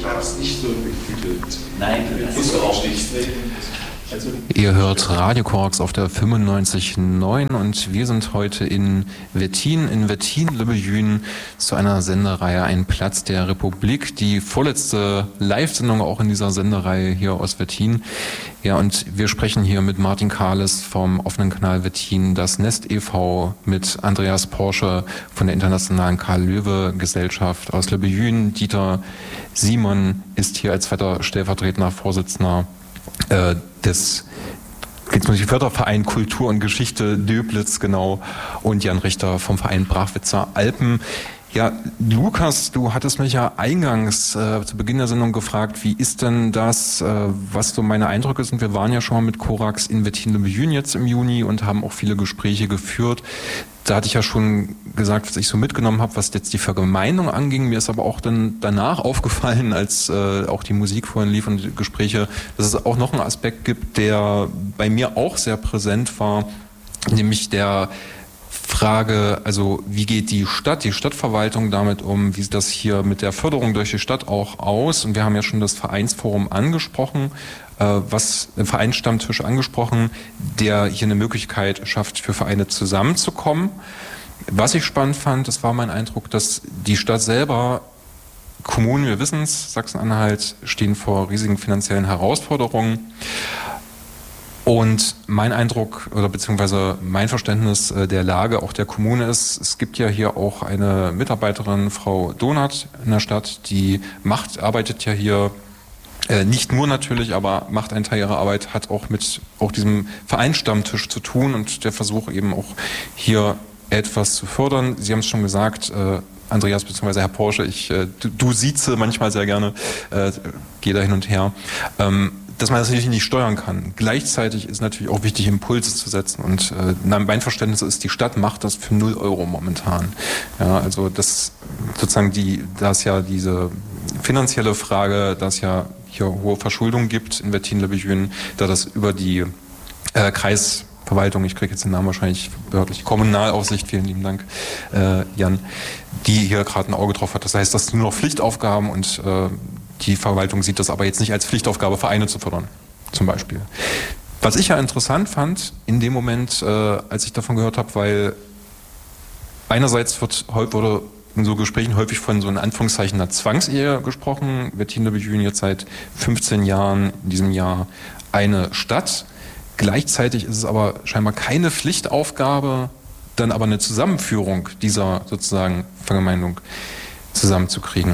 habe es nicht so betitelt. Nein, das ist auch nicht. Also ihr hört Radio Korax auf der 95.9 und wir sind heute in Wettin-Le-Bethune zu einer Sendereihe Ein Platz der Republik. Die vorletzte Live-Sendung auch in dieser Sendereihe hier aus Wettin. Ja, und wir sprechen hier mit Martin Kahles vom offenen Kanal Wettin, das Nest e.V., mit Andreas Porsche von der internationalen Karl-Löwe-Gesellschaft aus Le Bethune. Dieter Simon ist hier als zweiter stellvertretender Vorsitzender des Förderverein Kultur und Geschichte Döblitz, genau, und Jan Richter vom Verein Brachwitzer Alpen. Ja, Lukas, du hattest mich ja eingangs zu Beginn der Sendung gefragt, wie ist denn das, was so meine Eindrücke sind. Wir waren ja schon mal mit Korax in Wettin-Le-Bethune jetzt im Juni und haben auch viele Gespräche geführt. Da hatte ich ja schon gesagt, was ich so mitgenommen habe, was jetzt die Vergemeinung anging. Mir ist aber auch dann danach aufgefallen, als auch die Musik vorhin lief und die Gespräche, dass es auch noch einen Aspekt gibt, der bei mir auch sehr präsent war, nämlich der Frage, also wie geht die Stadtverwaltung damit um, wie sieht das hier mit der Förderung durch die Stadt auch aus? Und wir haben ja schon das Vereinsforum angesprochen, was im Vereinsstammtisch angesprochen, der hier eine Möglichkeit schafft, für Vereine zusammenzukommen. Was ich spannend fand, das war mein Eindruck, dass die Stadt selber, Kommunen, wir wissen es, Sachsen-Anhalt stehen vor riesigen finanziellen Herausforderungen. Und mein Eindruck oder beziehungsweise mein Verständnis der Lage auch der Kommune ist, es gibt ja hier auch eine Mitarbeiterin, Frau Donath in der Stadt, die arbeitet ja hier nicht nur natürlich, aber macht einen Teil ihrer Arbeit, hat auch mit diesem Vereinsstammtisch zu tun und der Versuch eben auch hier etwas zu fördern. Sie haben es schon gesagt, Andreas bzw. Herr Porsche, du sieze manchmal sehr gerne, gehe da hin und her. Dass man das natürlich nicht steuern kann. Gleichzeitig ist natürlich auch wichtig, Impulse zu setzen. Und mein Verständnis ist, die Stadt macht das für 0 Euro momentan. Ja, also das sozusagen da ist ja diese finanzielle Frage, dass es ja hier hohe Verschuldung gibt in Wettin-Le-Bethune, da das über die Kreisverwaltung, ich kriege jetzt den Namen wahrscheinlich behördlich, Kommunalaufsicht, vielen lieben Dank, Jan, die hier gerade ein Auge drauf hat. Das heißt, das sind nur noch Pflichtaufgaben und die Verwaltung sieht das aber jetzt nicht als Pflichtaufgabe, Vereine zu fördern, zum Beispiel. Was ich ja interessant fand in dem Moment, als ich davon gehört habe, weil einerseits wurde in so Gesprächen häufig von so in Anführungszeichen einer Zwangsehe gesprochen. Wettin-Le-Bethune jetzt seit 15 Jahren, in diesem Jahr eine Stadt. Gleichzeitig ist es aber scheinbar keine Pflichtaufgabe, dann aber eine Zusammenführung dieser sozusagen Vergemeindung zusammenzukriegen.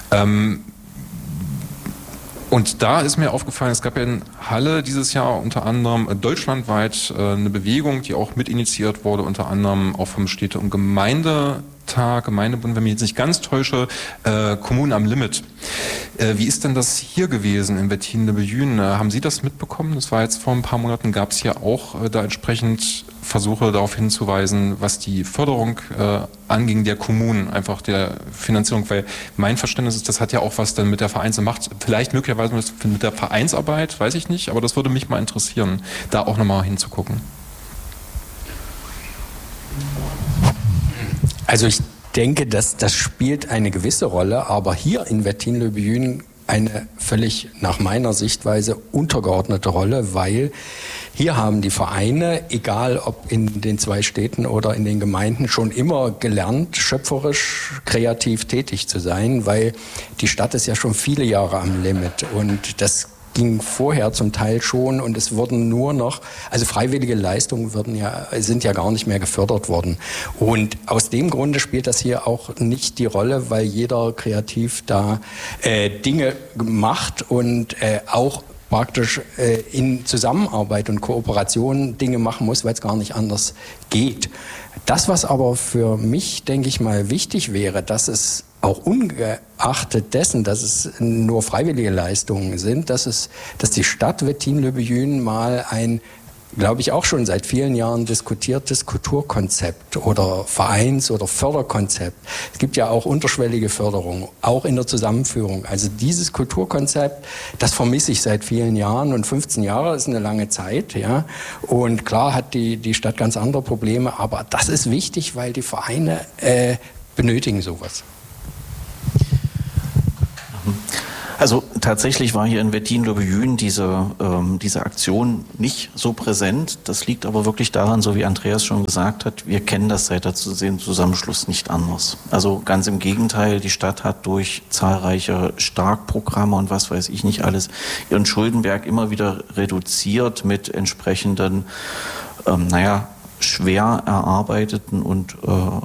Und da ist mir aufgefallen, es gab ja in Halle dieses Jahr unter anderem deutschlandweit eine Bewegung, die auch mitinitiiert wurde, unter anderem auch vom Städte- und Gemeindebund, wenn mich jetzt nicht ganz täusche, Kommunen am Limit. Wie ist denn das hier gewesen in Wettin-Le-Bethune? Haben Sie das mitbekommen? Das war jetzt vor ein paar Monaten, gab es ja auch da entsprechend Versuche darauf hinzuweisen, was die Förderung anging der Kommunen, einfach der Finanzierung, weil mein Verständnis ist, das hat ja auch was dann mit der Vereinsarbeit, vielleicht möglicherweise mit der Vereinsarbeit, weiß ich nicht, aber das würde mich mal interessieren, da auch nochmal hinzugucken. Also ich denke, dass das spielt eine gewisse Rolle, aber hier in Wettin-Le-Bethune eine völlig nach meiner Sichtweise untergeordnete Rolle, weil hier haben die Vereine, egal ob in den 2 Städten oder in den Gemeinden, schon immer gelernt, schöpferisch, kreativ tätig zu sein, weil die Stadt ist ja schon viele Jahre am Limit und das ging vorher zum Teil schon und es wurden nur noch, also freiwillige Leistungen sind ja gar nicht mehr gefördert worden. Und aus dem Grunde spielt das hier auch nicht die Rolle, weil jeder kreativ da Dinge macht und auch praktisch in Zusammenarbeit und Kooperation Dinge machen muss, weil es gar nicht anders geht. Das, was aber für mich, denke ich mal, wichtig wäre, dass es auch ungeachtet dessen, dass es nur freiwillige Leistungen sind, dass die Stadt Wettin-Le-Bethune mal ein, glaube ich, auch schon seit vielen Jahren diskutiertes Kulturkonzept oder Vereins- oder Förderkonzept. Es gibt ja auch unterschwellige Förderung, auch in der Zusammenführung. Also dieses Kulturkonzept, das vermisse ich seit vielen Jahren und 15 Jahre ist eine lange Zeit, ja. Und klar hat die Stadt ganz andere Probleme, aber das ist wichtig, weil die Vereine benötigen sowas. Also tatsächlich war hier in Wettin-le-Buyün diese Aktion nicht so präsent. Das liegt aber wirklich daran, so wie Andreas schon gesagt hat, wir kennen das seit dem Zusammenschluss nicht anders. Also ganz im Gegenteil, die Stadt hat durch zahlreiche Starkprogramme und was weiß ich nicht alles ihren Schuldenberg immer wieder reduziert mit entsprechenden, schwer erarbeiteten und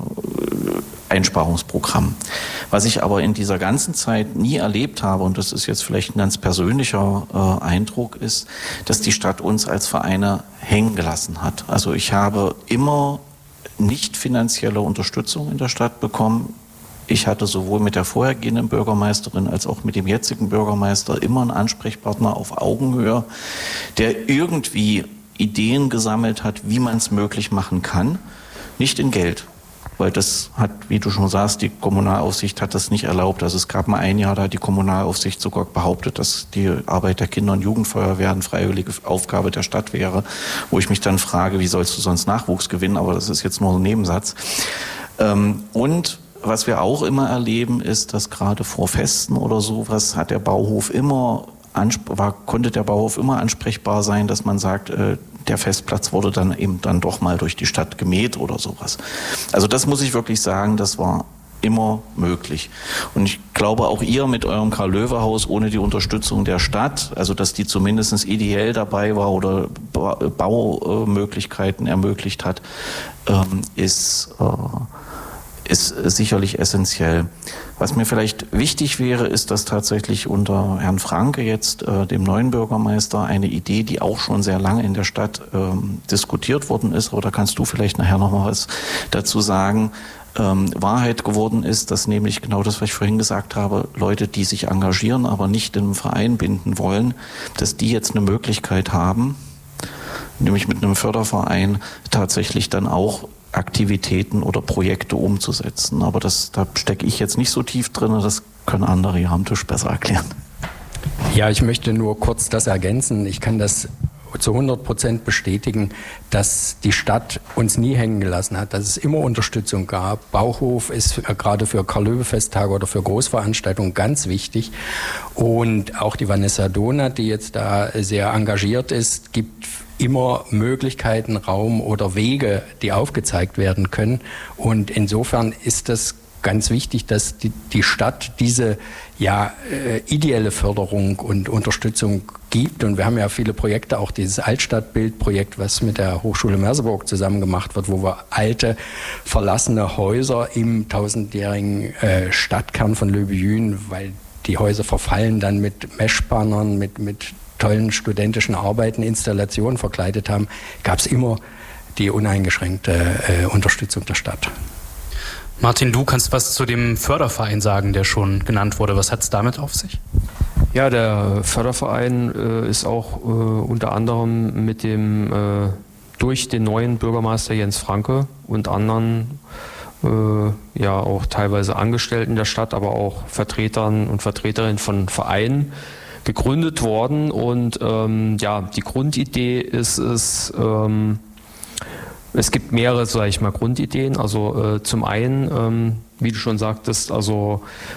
Einsparungsprogramm. Was ich aber in dieser ganzen Zeit nie erlebt habe, und das ist jetzt vielleicht ein ganz persönlicher Eindruck, ist, dass die Stadt uns als Vereine hängen gelassen hat. Also ich habe immer nicht finanzielle Unterstützung in der Stadt bekommen. Ich hatte sowohl mit der vorhergehenden Bürgermeisterin als auch mit dem jetzigen Bürgermeister immer einen Ansprechpartner auf Augenhöhe, der irgendwie Ideen gesammelt hat, wie man es möglich machen kann, nicht in Geld. Weil das hat, wie du schon sagst, die Kommunalaufsicht hat das nicht erlaubt. Also es gab mal ein Jahr, da hat die Kommunalaufsicht sogar behauptet, dass die Arbeit der Kinder- und Jugendfeuerwehr eine freiwillige Aufgabe der Stadt wäre, wo ich mich dann frage, wie sollst du sonst Nachwuchs gewinnen? Aber das ist jetzt nur ein Nebensatz. Und was wir auch immer erleben, ist, dass gerade vor Festen oder sowas hat der Bauhof konnte der Bauhof immer ansprechbar sein, dass man sagt, der Festplatz wurde dann eben dann doch mal durch die Stadt gemäht oder sowas. Also das muss ich wirklich sagen, das war immer möglich. Und ich glaube auch ihr mit eurem Karl-Löwe-Haus ohne die Unterstützung der Stadt, also dass die zumindest ideell dabei war oder Baumöglichkeiten ermöglicht hat, ist sicherlich essentiell. Was mir vielleicht wichtig wäre, ist, dass tatsächlich unter Herrn Franke jetzt, dem neuen Bürgermeister, eine Idee, die auch schon sehr lange in der Stadt diskutiert worden ist, oder kannst du vielleicht nachher noch mal was dazu sagen, Wahrheit geworden ist, dass nämlich genau das, was ich vorhin gesagt habe, Leute, die sich engagieren, aber nicht in einem Verein binden wollen, dass die jetzt eine Möglichkeit haben, nämlich mit einem Förderverein tatsächlich dann auch Aktivitäten oder Projekte umzusetzen. Aber da stecke ich jetzt nicht so tief drin, das können andere hier am Tisch besser erklären. Ja, ich möchte nur kurz das ergänzen. Ich kann das zu 100% bestätigen, dass die Stadt uns nie hängen gelassen hat, dass es immer Unterstützung gab. Bauhof ist gerade für Karl-Löwe-Festtage oder für Großveranstaltungen ganz wichtig. Und auch die Vanessa Donath, die jetzt da sehr engagiert ist, gibt immer Möglichkeiten, Raum oder Wege, die aufgezeigt werden können. Und insofern ist das ganz wichtig, dass die Stadt diese ideelle Förderung und Unterstützung gibt. Und wir haben ja viele Projekte, auch dieses Altstadtbildprojekt, was mit der Hochschule Merseburg zusammen gemacht wird, wo wir alte, verlassene Häuser im 1000-jährigen Stadtkern von Le-Buyün, weil die Häuser verfallen, dann mit Meshbannern, mit tollen studentischen Arbeiten, Installationen verkleidet haben, gab es immer die uneingeschränkte Unterstützung der Stadt. Martin, du kannst was zu dem Förderverein sagen, der schon genannt wurde. Was hat es damit auf sich? Ja, der Förderverein ist auch unter anderem mit durch den neuen Bürgermeister Jens Franke und anderen auch teilweise Angestellten der Stadt, aber auch Vertretern und Vertreterinnen von Vereinen gegründet worden. Und die Grundidee ist es, es gibt mehrere, sage ich mal, Grundideen. Also zum einen, wie du schon sagtest, also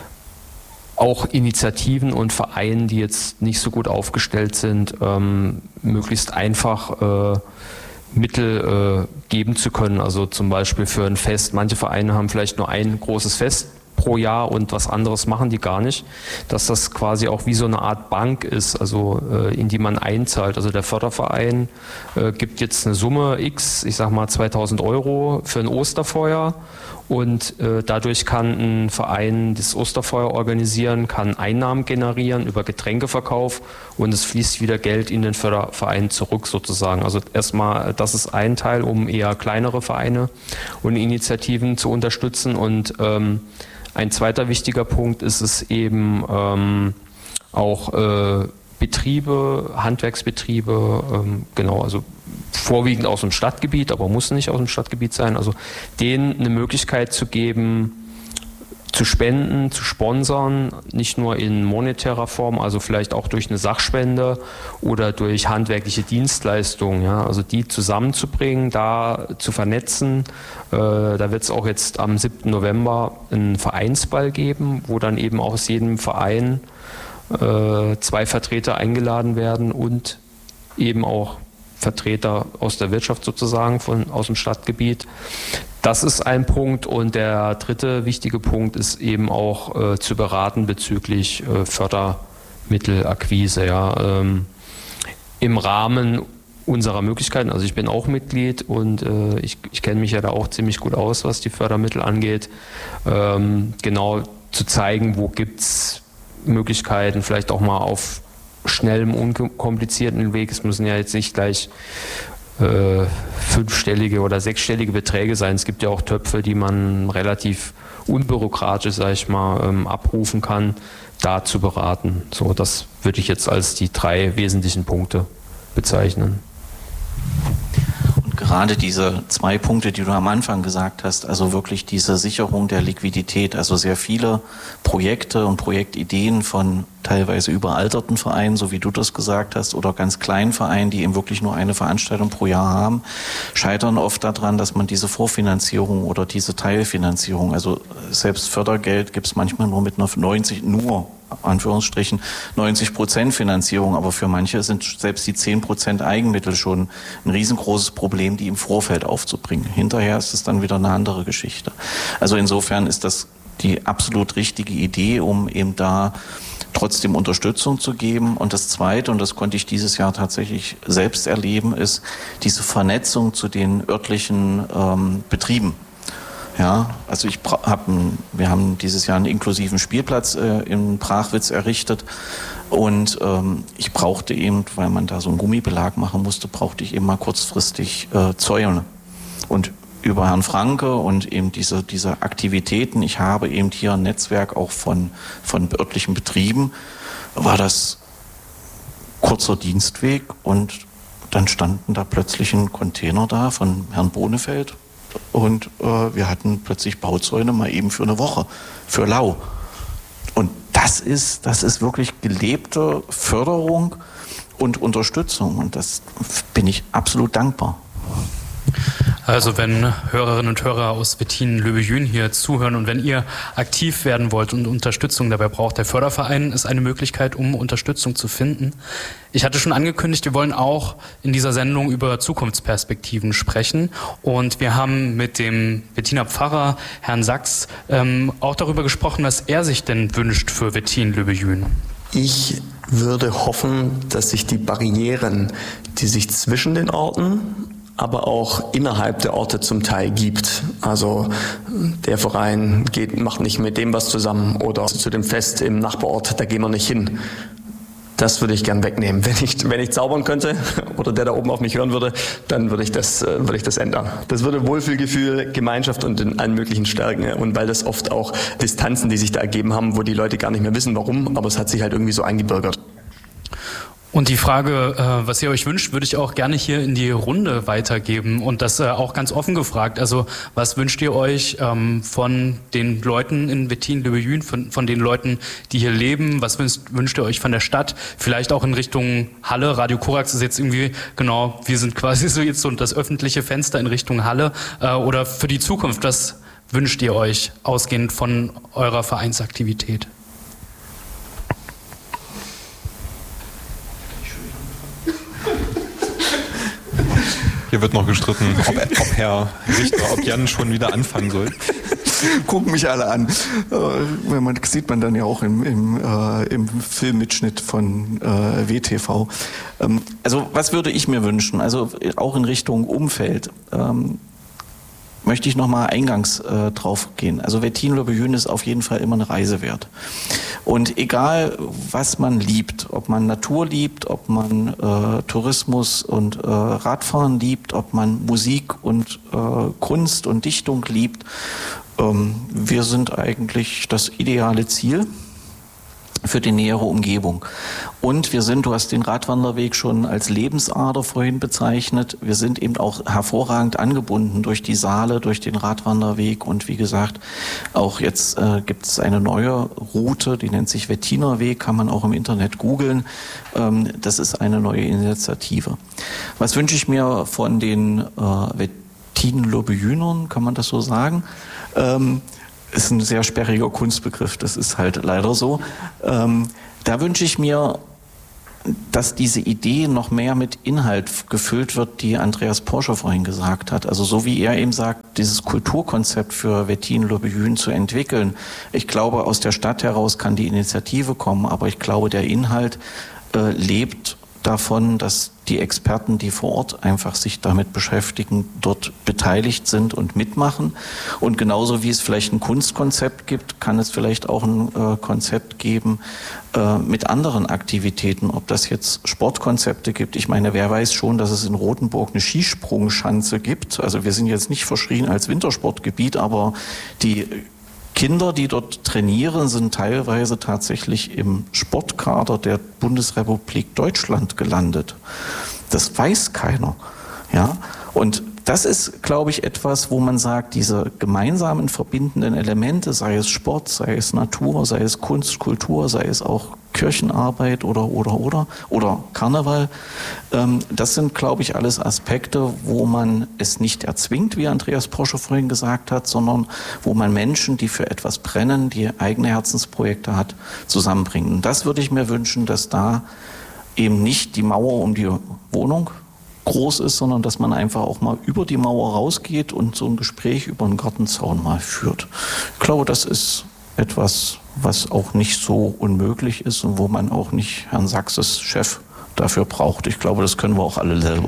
auch Initiativen und Vereinen, die jetzt nicht so gut aufgestellt sind, möglichst einfach Mittel geben zu können. Also zum Beispiel für ein Fest. Manche Vereine haben vielleicht nur ein großes Fest pro Jahr und was anderes machen die gar nicht, dass das quasi auch wie so eine Art Bank ist, also in die man einzahlt. Also der Förderverein gibt jetzt eine Summe X, ich sag mal 2000 € für ein Osterfeuer und dadurch kann ein Verein das Osterfeuer organisieren, kann Einnahmen generieren über Getränkeverkauf und es fließt wieder Geld in den Förderverein zurück sozusagen. Also erstmal, das ist ein Teil, um eher kleinere Vereine und Initiativen zu unterstützen und ein zweiter wichtiger Punkt ist es eben auch Betriebe, Handwerksbetriebe, also vorwiegend aus dem Stadtgebiet, aber muss nicht aus dem Stadtgebiet sein, also denen eine Möglichkeit zu geben, zu spenden, zu sponsern, nicht nur in monetärer Form, also vielleicht auch durch eine Sachspende oder durch handwerkliche Dienstleistungen, ja, also die zusammenzubringen, da zu vernetzen. Da wird es auch jetzt am 7. November einen Vereinsball geben, wo dann eben auch aus jedem Verein 2 Vertreter eingeladen werden und eben auch Vertreter aus der Wirtschaft sozusagen aus dem Stadtgebiet. Das ist ein Punkt, und der dritte wichtige Punkt ist eben auch zu beraten bezüglich Fördermittelakquise. Ja. Im Rahmen unserer Möglichkeiten, also ich bin auch Mitglied und ich kenne mich ja da auch ziemlich gut aus, was die Fördermittel angeht, genau zu zeigen, wo gibt es Möglichkeiten, vielleicht auch mal auf schnellem, unkomplizierten Weg. Es müssen ja jetzt nicht gleich 5-stellige oder 6-stellige Beträge sein. Es gibt ja auch Töpfe, die man relativ unbürokratisch, sag ich mal, abrufen kann, da zu beraten. So, das würde ich jetzt als die 3 wesentlichen Punkte bezeichnen. Und gerade diese 2 Punkte, die du am Anfang gesagt hast, also wirklich diese Sicherung der Liquidität, also sehr viele Projekte und Projektideen von teilweise überalterten Vereinen, so wie du das gesagt hast, oder ganz kleinen Vereinen, die eben wirklich nur eine Veranstaltung pro Jahr haben, scheitern oft daran, dass man diese Vorfinanzierung oder diese Teilfinanzierung, also selbst Fördergeld gibt es manchmal nur mit einer 90% Finanzierung, aber für manche sind selbst die 10% Eigenmittel schon ein riesengroßes Problem, die im Vorfeld aufzubringen. Hinterher ist es dann wieder eine andere Geschichte. Also insofern ist das die absolut richtige Idee, um eben da trotzdem Unterstützung zu geben. Und das Zweite, und das konnte ich dieses Jahr tatsächlich selbst erleben, ist diese Vernetzung zu den örtlichen Betrieben. Ja, also wir haben dieses Jahr einen inklusiven Spielplatz in Brachwitz errichtet, und ich brauchte eben, weil man da so einen Gummibelag machen musste, brauchte ich eben mal kurzfristig Zäune. Und über Herrn Franke und eben diese Aktivitäten, ich habe eben hier ein Netzwerk auch von örtlichen Betrieben, war das kurzer Dienstweg, und dann standen da plötzlich ein Container da von Herrn Bonefeld, und wir hatten plötzlich Bauzäune mal eben für eine Woche, für lau. Und das ist wirklich gelebte Förderung und Unterstützung, und das bin ich absolut dankbar. Also wenn Hörerinnen und Hörer aus Wettin-Löbejün hier zuhören und wenn ihr aktiv werden wollt und Unterstützung dabei braucht, der Förderverein ist eine Möglichkeit, um Unterstützung zu finden. Ich hatte schon angekündigt, wir wollen auch in dieser Sendung über Zukunftsperspektiven sprechen, und wir haben mit dem Wettiner Pfarrer, Herrn Sachs, auch darüber gesprochen, was er sich denn wünscht für Wettin-Löbejün. Ich würde hoffen, dass sich die Barrieren, die sich zwischen den Orten, aber auch innerhalb der Orte zum Teil gibt. Also der Verein macht nicht mit dem was zusammen, oder zu dem Fest im Nachbarort, da gehen wir nicht hin. Das würde ich gern wegnehmen. Wenn ich zaubern könnte oder der da oben auf mich hören würde, dann würde ich das ändern. Das würde Wohlfühlgefühl, Gemeinschaft und in allen möglichen stärken. Und weil das oft auch Distanzen, die sich da ergeben haben, wo die Leute gar nicht mehr wissen, warum, aber es hat sich halt irgendwie so eingebürgert. Und die Frage, was ihr euch wünscht, würde ich auch gerne hier in die Runde weitergeben, und das auch ganz offen gefragt. Also was wünscht ihr euch von den Leuten in Wettin-Löbejün, von den Leuten, die hier leben? Was wünscht ihr euch von der Stadt? Vielleicht auch in Richtung Halle. Radio Korax ist jetzt irgendwie, genau, wir sind quasi so jetzt so das öffentliche Fenster in Richtung Halle. Oder für die Zukunft, was wünscht ihr euch ausgehend von eurer Vereinsaktivität? Hier wird noch gestritten, ob Herr Richter, ob Jan schon wieder anfangen soll. Gucken mich alle an. Sieht man dann ja auch im Filmmitschnitt von WTV. Also was würde ich mir wünschen? Also auch in Richtung Umfeld. Möchte ich nochmal eingangs drauf gehen. Also Wettin-Löbejün ist auf jeden Fall immer eine Reise wert. Und egal, was man liebt, ob man Natur liebt, ob man Tourismus und Radfahren liebt, ob man Musik und Kunst und Dichtung liebt, wir sind eigentlich das ideale Ziel für die nähere Umgebung. Und du hast den Radwanderweg schon als Lebensader vorhin bezeichnet. Wir sind eben auch hervorragend angebunden durch die Saale, durch den Radwanderweg, und wie gesagt, auch jetzt gibt es eine neue Route, die nennt sich Wettiner Weg, kann man auch im Internet googeln. Das ist eine neue Initiative. Was wünsche ich mir von den Wettin-Löbejünern, kann man das so sagen? Ist ein sehr sperriger Kunstbegriff, das ist halt leider so, Da wünsche ich mir, dass diese Idee noch mehr mit Inhalt gefüllt wird, die Andreas Porsche vorhin gesagt hat. Also so wie er eben sagt, dieses Kulturkonzept für Wettin-Le-Bethune zu entwickeln. Ich glaube, aus der Stadt heraus kann die Initiative kommen, aber ich glaube, der Inhalt lebt davon, dass die Experten, die vor Ort einfach sich damit beschäftigen, dort beteiligt sind und mitmachen. Und genauso wie es vielleicht ein Kunstkonzept gibt, kann es vielleicht auch ein Konzept geben mit anderen Aktivitäten. Ob das jetzt Sportkonzepte gibt. Ich meine, wer weiß schon, dass es in Rothenburg eine Skisprungschanze gibt. Also wir sind jetzt nicht verschrien als Wintersportgebiet, aber die Kinder, die dort trainieren, sind teilweise tatsächlich im Sportkader der Bundesrepublik Deutschland gelandet. Das weiß keiner. Ja? Und das ist, glaube ich, etwas, wo man sagt, diese gemeinsamen verbindenden Elemente, sei es Sport, sei es Natur, sei es Kunst, Kultur, sei es auch Kirchenarbeit oder Karneval, das sind, glaube ich, alles Aspekte, wo man es nicht erzwingt, wie Andreas Porsche vorhin gesagt hat, sondern wo man Menschen, die für etwas brennen, die eigene Herzensprojekte hat, zusammenbringt. Und das würde ich mir wünschen, dass da eben nicht die Mauer um die Wohnung groß ist, sondern dass man einfach auch mal über die Mauer rausgeht und so ein Gespräch über einen Gartenzaun mal führt. Ich glaube, das ist etwas, was auch nicht so unmöglich ist und wo man auch nicht Herrn Sachses Chef dafür braucht. Ich glaube, das können wir auch alle selber.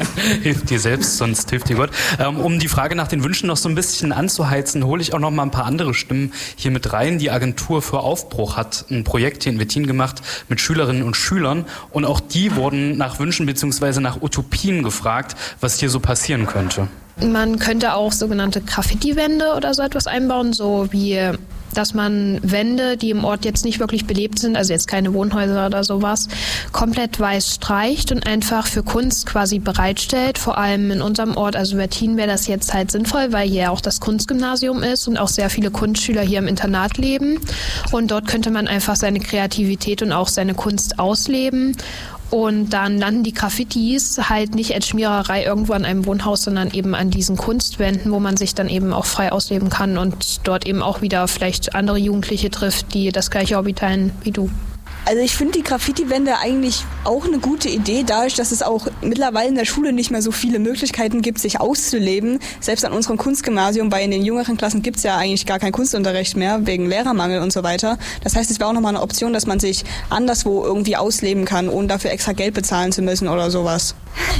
Hilft dir selbst, sonst hilft dir Gott. Um die Frage nach den Wünschen noch so ein bisschen anzuheizen, hole ich auch noch mal ein paar andere Stimmen hier mit rein. Die Agentur für Aufbruch hat ein Projekt hier in Wettin gemacht mit Schülerinnen und Schülern und auch die wurden nach Wünschen bzw. nach Utopien gefragt, was hier so passieren könnte. Man könnte auch sogenannte Graffiti-Wände oder so etwas einbauen, so wie dass man Wände, die im Ort jetzt nicht wirklich belebt sind, also jetzt keine Wohnhäuser oder sowas, komplett weiß streicht und einfach für Kunst quasi bereitstellt. Vor allem in unserem Ort, also Wettin, wäre das jetzt halt sinnvoll, weil hier auch das Kunstgymnasium ist und auch sehr viele Kunstschüler hier im Internat leben. Und dort könnte man einfach seine Kreativität und auch seine Kunst ausleben. Und dann landen die Graffitis halt nicht als Schmiererei irgendwo an einem Wohnhaus, sondern eben an diesen Kunstwänden, wo man sich dann eben auch frei ausleben kann und dort eben auch wieder vielleicht andere Jugendliche trifft, die das gleiche Hobby teilen wie du. Also ich finde die Graffiti-Wände eigentlich auch eine gute Idee, dadurch, dass es auch mittlerweile in der Schule nicht mehr so viele Möglichkeiten gibt, sich auszuleben. Selbst an unserem Kunstgymnasium, bei in den jüngeren Klassen gibt es ja eigentlich gar keinen Kunstunterricht mehr, wegen Lehrermangel und so weiter. Das heißt, es wäre auch nochmal eine Option, dass man sich anderswo irgendwie ausleben kann, ohne dafür extra Geld bezahlen zu müssen oder sowas.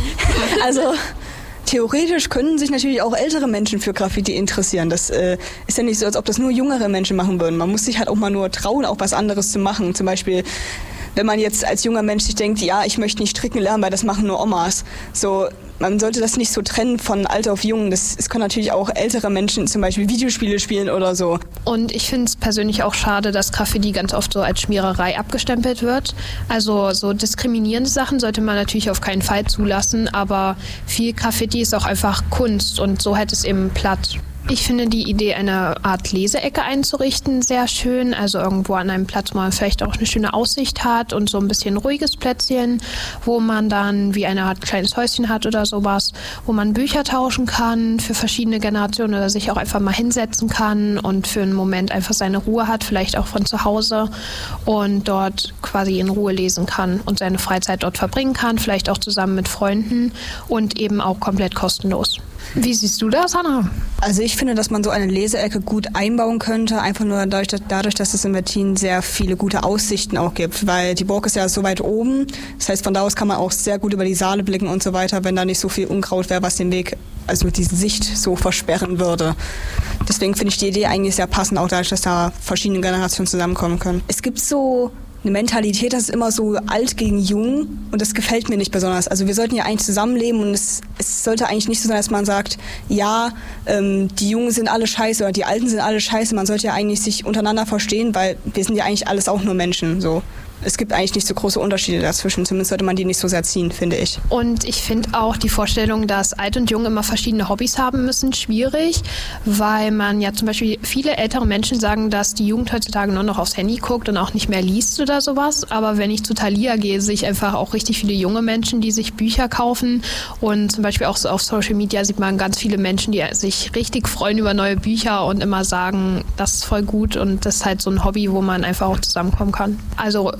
Also theoretisch können sich natürlich auch ältere Menschen für Graffiti interessieren. Das ist ja nicht so, als ob das nur jüngere Menschen machen würden. Man muss sich halt auch mal nur trauen, auch was anderes zu machen. Zum Beispiel, wenn man jetzt als junger Mensch sich denkt, ja, ich möchte nicht stricken lernen, weil das machen nur Omas. So, man sollte das nicht so trennen von alt auf jung. Es können natürlich auch ältere Menschen zum Beispiel Videospiele spielen oder so. Und ich finde es persönlich auch schade, dass Graffiti ganz oft so als Schmiererei abgestempelt wird. Also so diskriminierende Sachen sollte man natürlich auf keinen Fall zulassen, aber viel Graffiti ist auch einfach Kunst und so hält es eben Platz. Ich finde die Idee, eine Art Leseecke einzurichten, sehr schön. Also irgendwo an einem Platz, wo man vielleicht auch eine schöne Aussicht hat und so ein bisschen ruhiges Plätzchen, wo man dann wie eine Art kleines Häuschen hat oder sowas, wo man Bücher tauschen kann für verschiedene Generationen oder sich auch einfach mal hinsetzen kann und für einen Moment einfach seine Ruhe hat, vielleicht auch von zu Hause und dort quasi in Ruhe lesen kann und seine Freizeit dort verbringen kann, vielleicht auch zusammen mit Freunden und eben auch komplett kostenlos. Wie siehst du das, Hanna? Also ich finde, dass man so eine Leseecke gut einbauen könnte, einfach nur dadurch, dass es in Wettin sehr viele gute Aussichten auch gibt, weil die Burg ist ja so weit oben, das heißt, von da aus kann man auch sehr gut über die Saale blicken und so weiter, wenn da nicht so viel Unkraut wäre, was den Weg, also diese Sicht so versperren würde. Deswegen finde ich die Idee eigentlich sehr passend, auch dadurch, dass da verschiedene Generationen zusammenkommen können. Es gibt so eine Mentalität, das ist immer so alt gegen jung und das gefällt mir nicht besonders. Also wir sollten ja eigentlich zusammenleben und es sollte eigentlich nicht so sein, dass man sagt, ja, die Jungen sind alle scheiße oder die Alten sind alle scheiße. Man sollte ja eigentlich sich untereinander verstehen, weil wir sind ja eigentlich alles auch nur Menschen, so. Es gibt eigentlich nicht so große Unterschiede dazwischen, zumindest sollte man die nicht so sehr ziehen, finde ich. Und ich finde auch die Vorstellung, dass alt und jung immer verschiedene Hobbys haben müssen, schwierig, weil man ja zum Beispiel viele ältere Menschen sagen, dass die Jugend heutzutage nur noch aufs Handy guckt und auch nicht mehr liest oder sowas. Aber wenn ich zu Thalia gehe, sehe ich einfach auch richtig viele junge Menschen, die sich Bücher kaufen und zum Beispiel auch so auf Social Media sieht man ganz viele Menschen, die sich richtig freuen über neue Bücher und immer sagen, das ist voll gut und das ist halt so ein Hobby, wo man einfach auch zusammenkommen kann. Also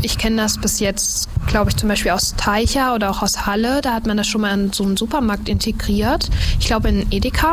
Ich kenne das bis jetzt, glaube ich, zum Beispiel aus Teicha oder auch aus Halle. Da hat man das schon mal in so einen Supermarkt integriert. Ich glaube in Edeka.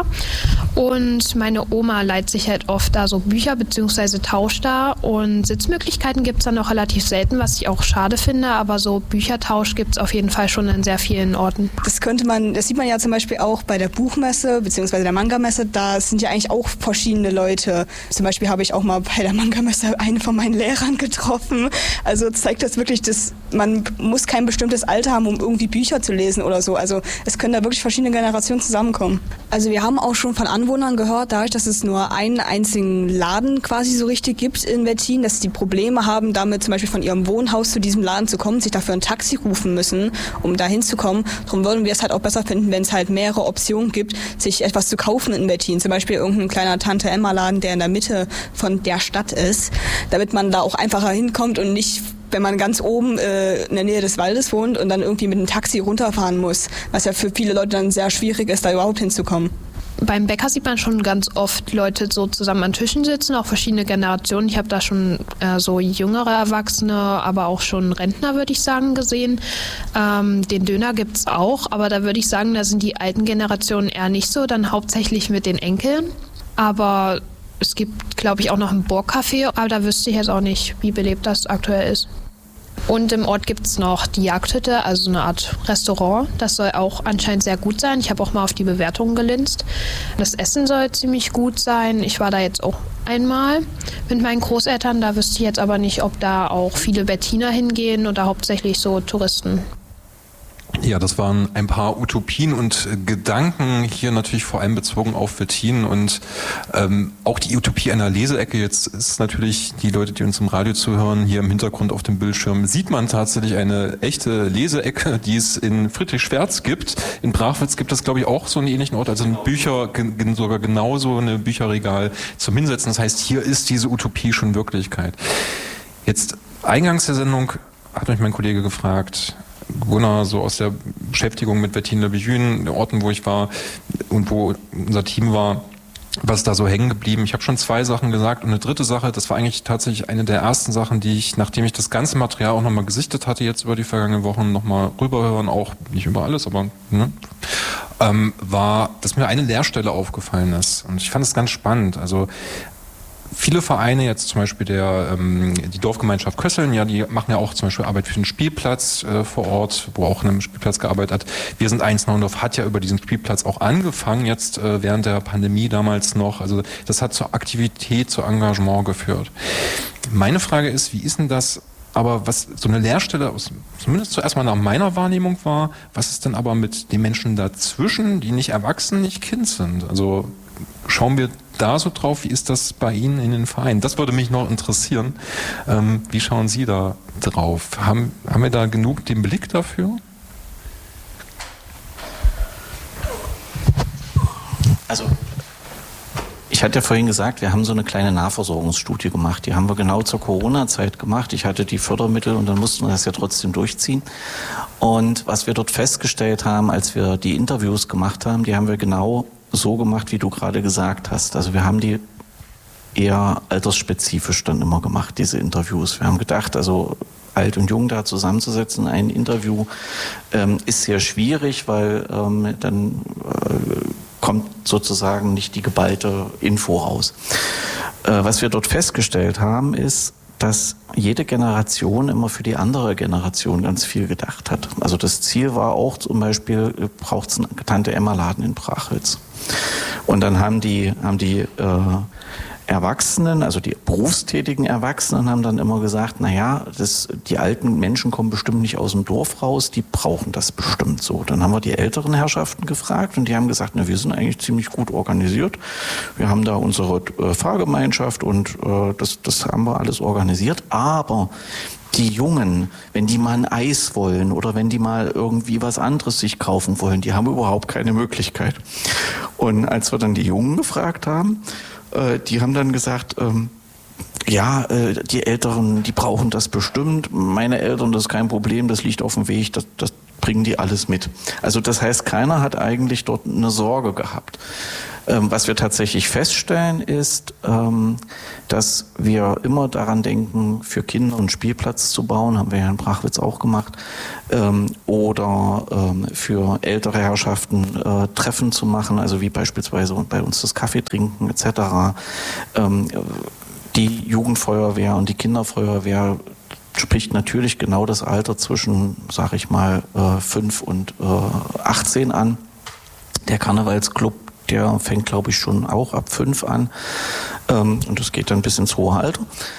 Und meine Oma leiht sich halt oft da so Bücher bzw. tauscht da. Und Sitzmöglichkeiten gibt es dann auch relativ selten, was ich auch schade finde. Aber so Büchertausch gibt es auf jeden Fall schon in sehr vielen Orten. Das sieht man ja zum Beispiel auch bei der Buchmesse bzw. der Manga-Messe. Da sind ja eigentlich auch verschiedene Leute. Zum Beispiel habe ich auch mal bei der Manga-Messe einen von meinen Lehrern getroffen. Also zeigt das wirklich, dass man muss kein bestimmtes Alter haben, um irgendwie Bücher zu lesen oder so. Also es können da wirklich verschiedene Generationen zusammenkommen. Also wir haben auch schon von Anwohnern gehört, dadurch, dass es nur einen einzigen Laden quasi so richtig gibt in Wettin, dass die Probleme haben, damit zum Beispiel von ihrem Wohnhaus zu diesem Laden zu kommen, sich dafür ein Taxi rufen müssen, um da hinzukommen. Darum würden wir es halt auch besser finden, wenn es halt mehrere Optionen gibt, sich etwas zu kaufen in Wettin. Zum Beispiel irgendein kleiner Tante-Emma-Laden, der in der Mitte von der Stadt ist, damit man da auch einfacher hinkommt und nicht, wenn man ganz oben in der Nähe des Waldes wohnt und dann irgendwie mit einem Taxi runterfahren muss, was ja für viele Leute dann sehr schwierig ist, da überhaupt hinzukommen. Beim Bäcker sieht man schon ganz oft Leute so zusammen an Tischen sitzen, auch verschiedene Generationen. Ich habe da schon so jüngere Erwachsene, aber auch schon Rentner, würde ich sagen, gesehen. Den Döner gibt's auch, aber da würde ich sagen, da sind die alten Generationen eher nicht so, dann hauptsächlich mit den Enkeln. Aber es gibt, glaube ich, auch noch ein Burgcafé, aber da wüsste ich jetzt auch nicht, wie belebt das aktuell ist. Und im Ort gibt es noch die Jagdhütte, also eine Art Restaurant. Das soll auch anscheinend sehr gut sein. Ich habe auch mal auf die Bewertungen gelinst. Das Essen soll ziemlich gut sein. Ich war da jetzt auch einmal mit meinen Großeltern. Da wüsste ich jetzt aber nicht, ob da auch viele Wettiner hingehen oder hauptsächlich so Touristen. Ja, das waren ein paar Utopien und Gedanken, hier natürlich vor allem bezogen auf Wettin und auch die Utopie einer Leseecke. Jetzt ist natürlich, die Leute, die uns im Radio zuhören, hier im Hintergrund auf dem Bildschirm, sieht man tatsächlich eine echte Leseecke, die es in Friedrichswerz gibt. In Brachwitz gibt es, glaube ich, auch so einen ähnlichen Ort, also ein sogar genauso eine Bücherregal zum Hinsetzen. Das heißt, hier ist diese Utopie schon Wirklichkeit. Jetzt, eingangs der Sendung hat mich mein Kollege gefragt, Gunnar, so aus der Beschäftigung mit Wettin-le-Bethune, den Orten, wo ich war und wo unser Team war, was ist da so hängen geblieben? Ich habe schon 2 Sachen gesagt und eine dritte Sache, das war eigentlich tatsächlich eine der ersten Sachen, die ich, nachdem ich das ganze Material auch nochmal gesichtet hatte, jetzt über die vergangenen Wochen nochmal rüberhören, auch nicht über alles, aber war, dass mir eine Leerstelle aufgefallen ist. Und ich fand es ganz spannend. Also viele Vereine, jetzt zum Beispiel die Dorfgemeinschaft Kösseln, ja, die machen ja auch zum Beispiel Arbeit für den Spielplatz vor Ort, wo auch in einem Spielplatz gearbeitet hat. Wir sind Einsnaundorf, hat ja über diesen Spielplatz auch angefangen, jetzt während der Pandemie damals noch. Also das hat zur Aktivität, zu Engagement geführt. Meine Frage ist, wie ist denn das, aber was so eine Leerstelle, zumindest zuerst mal nach meiner Wahrnehmung war, was ist denn aber mit den Menschen dazwischen, die nicht erwachsen, nicht Kind sind? Also schauen wir da so drauf, wie ist das bei Ihnen in den Vereinen? Das würde mich noch interessieren. Wie schauen Sie da drauf? Haben wir da genug den Blick dafür? Also ich hatte ja vorhin gesagt, wir haben so eine kleine Nahversorgungsstudie gemacht. Die haben wir genau zur Corona-Zeit gemacht. Ich hatte die Fördermittel und dann mussten wir das ja trotzdem durchziehen. Und was wir dort festgestellt haben, als wir die Interviews gemacht haben, die haben wir genau so gemacht, wie du gerade gesagt hast. Also wir haben die eher altersspezifisch dann immer gemacht, diese Interviews. Wir haben gedacht, also alt und jung da zusammenzusetzen, ein Interview ist sehr schwierig, weil dann kommt sozusagen nicht die geballte Info raus. Was wir dort festgestellt haben, ist, dass jede Generation immer für die andere Generation ganz viel gedacht hat. Also das Ziel war auch zum Beispiel, braucht es einen Tante-Emma-Laden in Brachwitz. Und dann haben die Erwachsenen, also die berufstätigen Erwachsenen haben dann immer gesagt, naja, die alten Menschen kommen bestimmt nicht aus dem Dorf raus, die brauchen das bestimmt so. Dann haben wir die älteren Herrschaften gefragt und die haben gesagt, na, wir sind eigentlich ziemlich gut organisiert. Wir haben da unsere Fahrgemeinschaft und das haben wir alles organisiert, aber die Jungen, wenn die mal ein Eis wollen oder wenn die mal irgendwie was anderes sich kaufen wollen, die haben überhaupt keine Möglichkeit. Und als wir dann die Jungen gefragt haben, die haben dann gesagt, die Älteren, die brauchen das bestimmt. Meine Eltern, das ist kein Problem, das liegt auf dem Weg, das bringen die alles mit. Also das heißt, keiner hat eigentlich dort eine Sorge gehabt. Was wir tatsächlich feststellen ist, dass wir immer daran denken, für Kinder einen Spielplatz zu bauen, haben wir ja in Brachwitz auch gemacht, oder für ältere Herrschaften Treffen zu machen, also wie beispielsweise bei uns das Kaffee trinken etc. Die Jugendfeuerwehr und die Kinderfeuerwehr spricht natürlich genau das Alter zwischen, sag ich mal, 5 und 18 an. Der Karnevalsclub, der fängt, glaube ich, schon auch ab 5 an. Und das geht dann bis ins hohe Alter.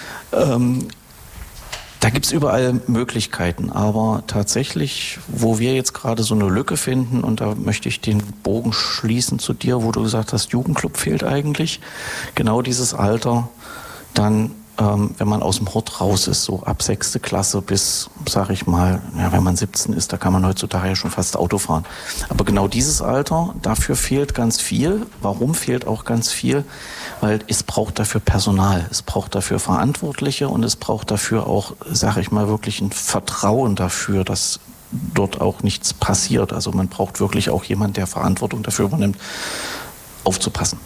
Da gibt's überall Möglichkeiten. Aber tatsächlich, wo wir jetzt gerade so eine Lücke finden, und da möchte ich den Bogen schließen zu dir, wo du gesagt hast, Jugendclub fehlt eigentlich. Genau dieses Alter, dann wenn man aus dem Hort raus ist, so ab 6. Klasse bis, sag ich mal, ja, wenn man 17 ist, da kann man heutzutage ja schon fast Auto fahren. Aber genau dieses Alter, dafür fehlt ganz viel. Warum fehlt auch ganz viel? Weil es braucht dafür Personal, es braucht dafür Verantwortliche und es braucht dafür auch, sag ich mal, wirklich ein Vertrauen dafür, dass dort auch nichts passiert. Also man braucht wirklich auch jemanden, der Verantwortung dafür übernimmt, aufzupassen.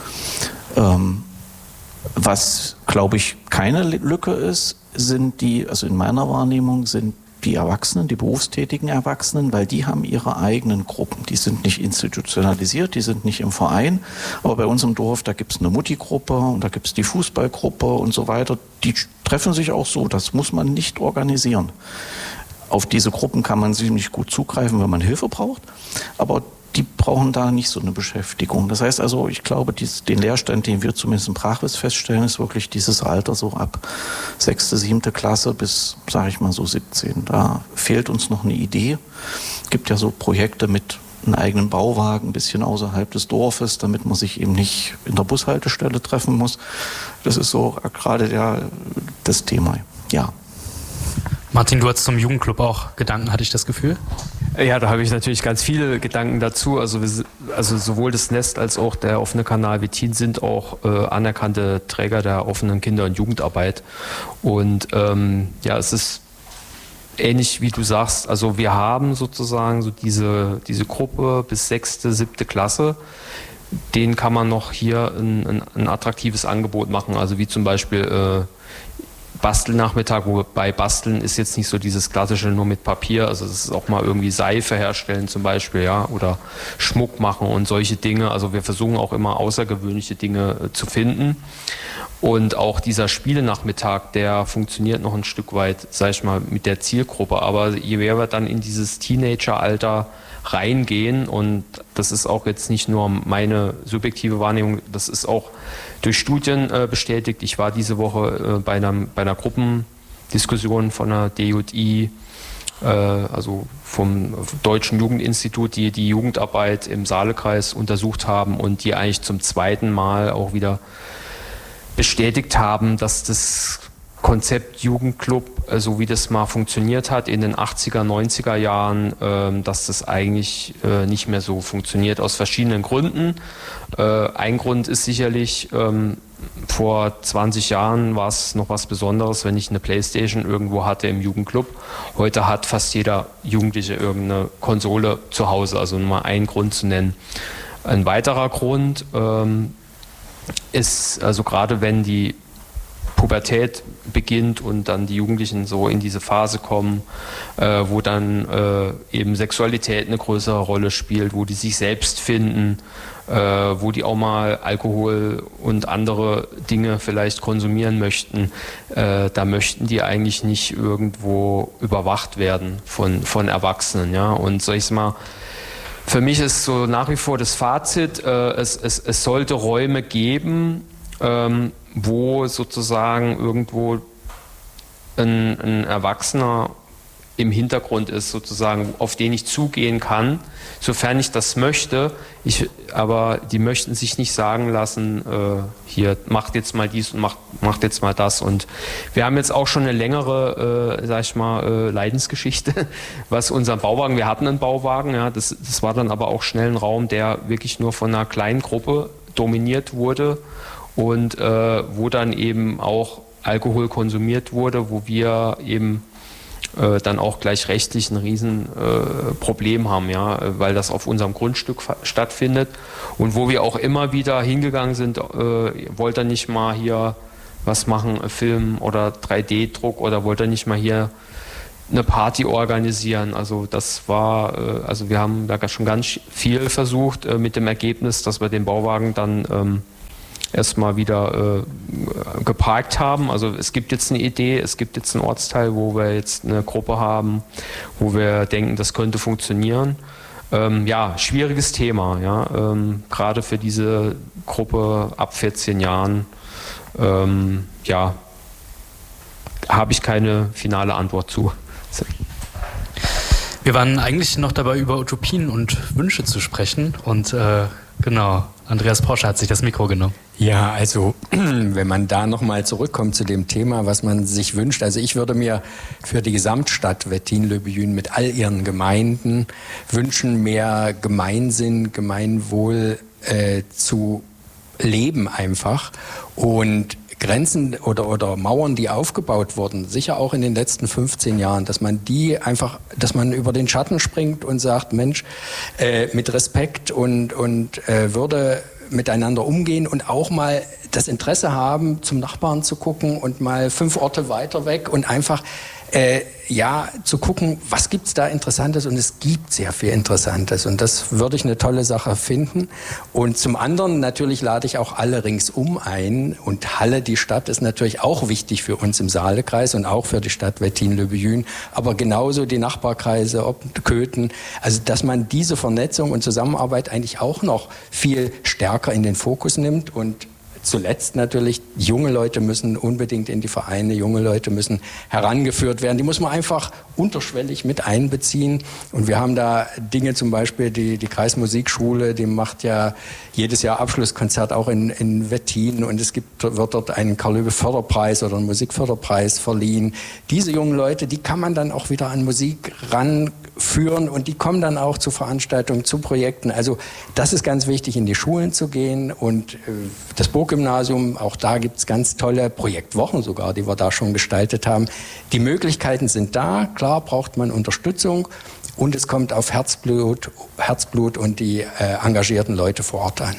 Was, glaube ich, keine Lücke ist, sind die, also in meiner Wahrnehmung, sind die Erwachsenen, die berufstätigen Erwachsenen, weil die haben ihre eigenen Gruppen. Die sind nicht institutionalisiert, die sind nicht im Verein. Aber bei uns im Dorf, da gibt es eine Mutti-Gruppe und da gibt es die Fußballgruppe und so weiter. Die treffen sich auch so, das muss man nicht organisieren. Auf diese Gruppen kann man ziemlich gut zugreifen, wenn man Hilfe braucht. Aber die brauchen da nicht so eine Beschäftigung. Das heißt also, ich glaube, den Leerstand, den wir zumindest in Brachwitz feststellen, ist wirklich dieses Alter so ab 6., 7. Klasse bis, sage ich mal, so 17. Da fehlt uns noch eine Idee. Es gibt ja so Projekte mit einem eigenen Bauwagen, ein bisschen außerhalb des Dorfes, damit man sich eben nicht in der Bushaltestelle treffen muss. Das ist so gerade das Thema, ja. Martin, du hast zum Jugendclub auch Gedanken, hatte ich das Gefühl? Ja, da habe ich natürlich ganz viele Gedanken dazu. Also sowohl das Nest als auch der offene Kanal Wettin sind auch anerkannte Träger der offenen Kinder- und Jugendarbeit. Und ja, es ist ähnlich wie du sagst. Also wir haben sozusagen so diese Gruppe bis 6., 7. Klasse. Denen kann man noch hier ein attraktives Angebot machen. Also wie zum Beispiel Bastelnachmittag, wobei Basteln ist jetzt nicht so dieses klassische nur mit Papier, also das ist auch mal irgendwie Seife herstellen zum Beispiel, ja, oder Schmuck machen und solche Dinge. Also wir versuchen auch immer außergewöhnliche Dinge zu finden. Und auch dieser Spielenachmittag, der funktioniert noch ein Stück weit, sag ich mal, mit der Zielgruppe. Aber je mehr wir dann in dieses Teenageralter reingehen, und das ist auch jetzt nicht nur meine subjektive Wahrnehmung, das ist auch durch Studien bestätigt. Ich war diese Woche bei einer Gruppendiskussion von der DJI, also vom Deutschen Jugendinstitut, die die Jugendarbeit im Saalekreis untersucht haben und die eigentlich zum 2. Mal auch wieder bestätigt haben, dass das Konzept Jugendclub, so wie das mal funktioniert hat in den 80er, 90er Jahren, dass das eigentlich nicht mehr so funktioniert, aus verschiedenen Gründen. Ein Grund ist sicherlich, vor 20 Jahren war es noch was Besonderes, wenn ich eine Playstation irgendwo hatte im Jugendclub. Heute hat fast jeder Jugendliche irgendeine Konsole zu Hause, also nur mal einen Grund zu nennen. Ein weiterer Grund ist, also gerade wenn die Pubertät beginnt und dann die Jugendlichen so in diese Phase kommen, wo dann eben Sexualität eine größere Rolle spielt, wo die sich selbst finden, wo die auch mal Alkohol und andere Dinge vielleicht konsumieren möchten, da möchten die eigentlich nicht irgendwo überwacht werden von Erwachsenen. Ja? Und sag ich mal, für mich ist so nach wie vor das Fazit, es sollte Räume geben, wo sozusagen irgendwo ein Erwachsener im Hintergrund ist, sozusagen, auf den ich zugehen kann, sofern ich das möchte. Aber die möchten sich nicht sagen lassen, hier, macht jetzt mal dies und macht jetzt mal das. Und wir haben jetzt auch schon eine längere, sag ich mal, Leidensgeschichte, was unseren Bauwagen, wir hatten einen Bauwagen, ja, das war dann aber auch schnell ein Raum, der wirklich nur von einer kleinen Gruppe dominiert wurde. Und wo dann eben auch Alkohol konsumiert wurde, wo wir eben dann auch gleich rechtlich ein Riesenproblem haben, ja, weil das auf unserem Grundstück stattfindet und wo wir auch immer wieder hingegangen sind, wollt ihr nicht mal hier was machen, Film oder 3D-Druck oder wollt ihr nicht mal hier eine Party organisieren. Also das war, also wir haben da schon ganz viel versucht mit dem Ergebnis, dass wir den Bauwagen dann erstmal wieder geparkt haben. Also es gibt jetzt eine Idee, es gibt jetzt einen Ortsteil, wo wir jetzt eine Gruppe haben, wo wir denken, das könnte funktionieren. Ja, schwieriges Thema, ja, gerade für diese Gruppe ab 14 Jahren, ja, habe ich keine finale Antwort zu. Wir waren eigentlich noch dabei, über Utopien und Wünsche zu sprechen und genau, Andreas Porsche hat sich das Mikro genommen. Ja, also wenn man da nochmal zurückkommt zu dem Thema, was man sich wünscht. Also ich würde mir für die Gesamtstadt Wettinen-le-Vieux mit all ihren Gemeinden wünschen, mehr Gemeinsinn, Gemeinwohl zu leben einfach. Und Grenzen oder Mauern, die aufgebaut wurden, sicher auch in den letzten 15 Jahren, dass man die einfach, dass man über den Schatten springt und sagt, Mensch, mit Respekt und Würde miteinander umgehen und auch mal das Interesse haben, zum Nachbarn zu gucken und mal 5 Orte weiter weg und einfach ja, zu gucken, was gibt's da Interessantes, und es gibt sehr viel Interessantes und das würde ich eine tolle Sache finden. Und zum anderen natürlich lade ich auch alle ringsum ein, und Halle, die Stadt, ist natürlich auch wichtig für uns im Saalekreis und auch für die Stadt Wettinen-le-Vieux, aber genauso die Nachbarkreise, ob Köthen, also dass man diese Vernetzung und Zusammenarbeit eigentlich auch noch viel stärker in den Fokus nimmt. Und zuletzt natürlich, junge Leute müssen unbedingt in die Vereine, junge Leute müssen herangeführt werden. Die muss man einfach unterschwellig mit einbeziehen. Und wir haben da Dinge, zum Beispiel die Kreismusikschule, die macht ja jedes Jahr Abschlusskonzert auch in Wettinen. Und wird dort einen Karl-Löwe-Förderpreis oder einen Musikförderpreis verliehen. Diese jungen Leute, die kann man dann auch wieder an Musik ranführen und die kommen dann auch zu Veranstaltungen, zu Projekten. Also das ist ganz wichtig, in die Schulen zu gehen. Und das Burggymnasium, auch da gibt es ganz tolle Projektwochen sogar, die wir da schon gestaltet haben. Die Möglichkeiten sind da, klar braucht man Unterstützung und es kommt auf Herzblut und die engagierten Leute vor Ort an.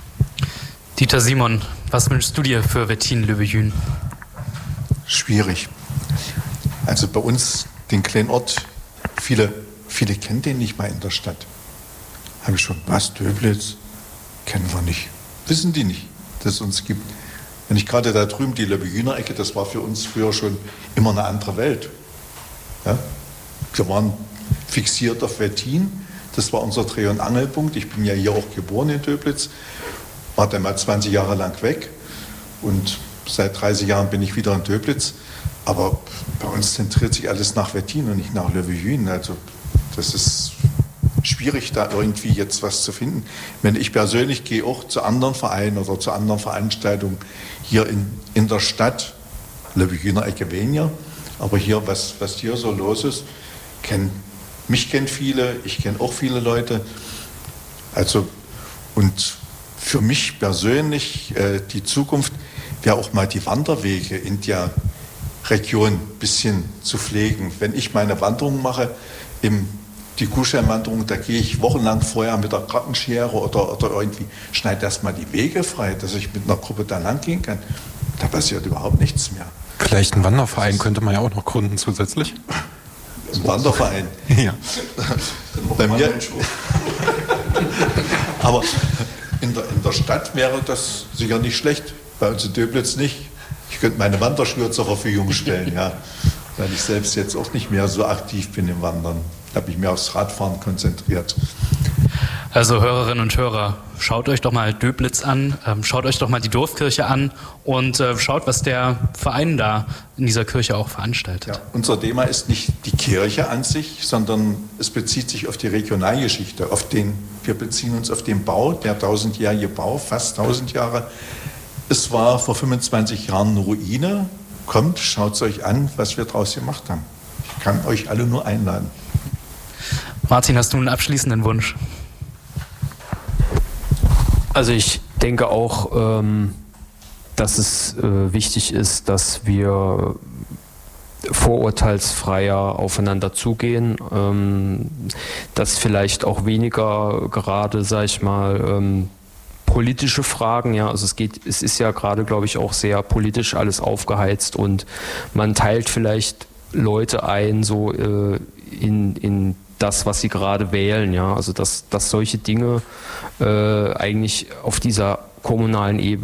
Dieter Simon, was wünschst du dir für Wettinen-le-Vieux? Schwierig. Also bei uns, den kleinen Ort, viele kennen den nicht mal in der Stadt. Habe ich schon, was, Döblitz? Kennen wir nicht. Wissen die nicht, dass es uns gibt. Wenn ich gerade da drüben die Le-Vieux-er Ecke, das war für uns früher schon immer eine andere Welt. Ja? Wir waren fixiert auf Wettinen, das war unser Dreh- und Angelpunkt. Ich bin ja hier auch geboren in Döblitz, war dann mal 20 Jahre lang weg und seit 30 Jahren bin ich wieder in Döblitz. Aber bei uns zentriert sich alles nach Wettinen und nicht nach Le-Vieux. Also das ist schwierig, da irgendwie jetzt was zu finden. Ich persönlich gehe auch zu anderen Vereinen oder zu anderen Veranstaltungen hier in der Stadt, Le-Vieux-er Ecke weniger, aber hier, was hier so los ist, mich kennen viele, ich kenne auch viele Leute. Also, und für mich persönlich die Zukunft wäre auch mal die Wanderwege in der Region ein bisschen zu pflegen. Wenn ich meine Wanderung mache, die Kuhscheinwanderung, da gehe ich wochenlang vorher mit der Gartenschere oder irgendwie schneide erstmal die Wege frei, dass ich mit einer Gruppe da lang gehen kann. Da passiert überhaupt nichts mehr. Vielleicht einen Wanderverein könnte man ja auch noch gründen zusätzlich. Ein Wanderverein? Ja. Bei mir. Aber in der Stadt wäre das sicher nicht schlecht. Bei uns in Döblitz nicht. Ich könnte meine Wanderschuhe zur Verfügung stellen, ja. Weil ich selbst jetzt auch nicht mehr so aktiv bin im Wandern. Da habe ich mich aufs Radfahren konzentriert. Also Hörerinnen und Hörer, schaut euch doch mal Döblitz an, schaut euch doch mal die Dorfkirche an und schaut, was der Verein da in dieser Kirche auch veranstaltet. Ja, unser Thema ist nicht die Kirche an sich, sondern es bezieht sich auf die Regionalgeschichte. Wir beziehen uns auf den Bau, der 1000-jährige Bau, fast 1000 Jahre. Es war vor 25 Jahren eine Ruine. Kommt, schaut es euch an, was wir daraus gemacht haben. Ich kann euch alle nur einladen. Martin, hast du einen abschließenden Wunsch? Also ich denke auch, dass es wichtig ist, dass wir vorurteilsfreier aufeinander zugehen, dass vielleicht auch weniger gerade, sag ich mal, politische Fragen, ja, also es ist ja gerade, glaube ich, auch sehr politisch alles aufgeheizt und man teilt vielleicht Leute ein, so in das, was sie gerade wählen, ja, also dass solche Dinge eigentlich auf dieser kommunalen Ebene